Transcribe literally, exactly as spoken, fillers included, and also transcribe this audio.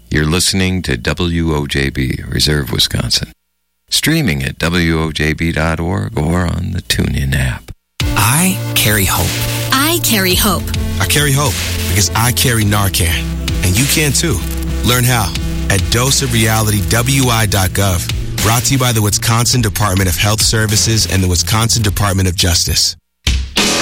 You're listening to W O J B, Reserve, Wisconsin. Streaming at W O J B dot org or on the TuneIn app. I carry hope. I carry hope. I carry hope because I carry Narcan. And you can too. Learn how at dose of reality W I dot gov. Brought to you by the Wisconsin Department of Health Services and the Wisconsin Department of Justice.